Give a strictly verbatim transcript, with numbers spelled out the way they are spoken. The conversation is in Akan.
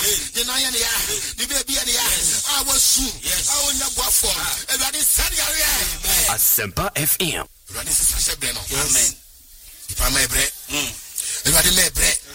the nine ya, the baby and ya, I was soon, I will not go for, and that is Sadia. Asempa F M. Amen. If I may break, if I may break.